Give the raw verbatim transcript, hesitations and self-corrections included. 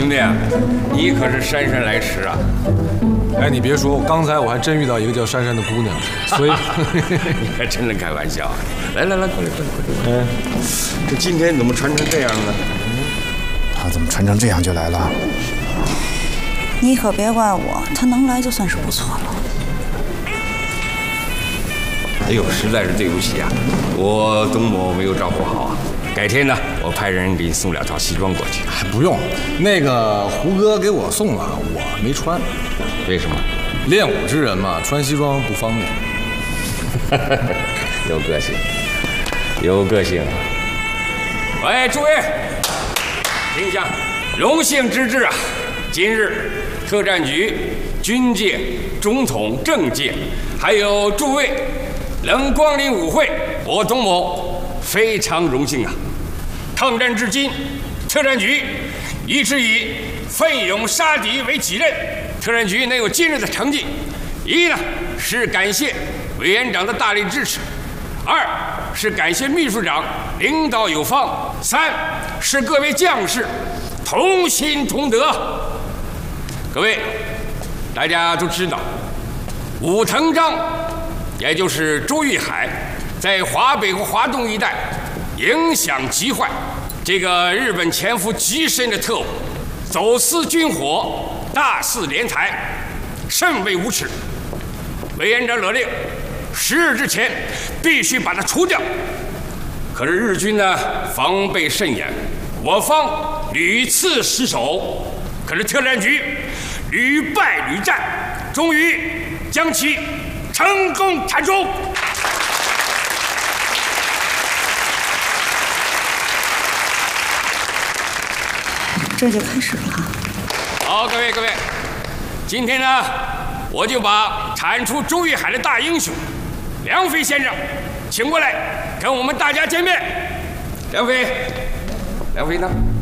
兄弟啊，你可是姗姗来迟啊！ 哎，你别说，刚才我还真遇到一个叫珊珊的姑娘，所以你还真能开玩笑啊！来来来，过来过来过来！哎，这今天怎么穿成这样呢？ 他怎么穿成这样就来了？ 你可别怪我，他能来就算是不错了。 哎呦，实在是对不起啊，我东某没有照顾好啊。改天呢，我派人给你送两套西装过去。 不用，那个胡哥给我送了，我没穿。 为什么？ 练武之人嘛，穿西装不方便。 有个性，有个性。喂，诸位，听一下，荣幸之至啊！今日特战局、军界、中统、政界，还有诸位能光临舞会，我东某非常荣幸啊！抗战至今，特战局一直以奋勇杀敌为己任。特战局能有今日的成绩，一呢是感谢委员长的大力支持，二是感谢秘书长领导有方，三是各位将士同心同德。各位，大家都知道，武藤章，也就是周玉海，在华北和华东一带影响极坏。这个日本潜伏极深的特务，走私军火，大肆敛财，甚为无耻。委员长勒令，十日之前必须把他除掉。可是日军呢，防备甚严，我方屡次失守，可是特战局屡败屡战，终于将其成功铲除。 这就开始了哈。 好，各位各位，今天呢，我就把铲除周玉海的大英雄梁飞先生请过来，跟我们大家见面。梁飞，梁飞呢？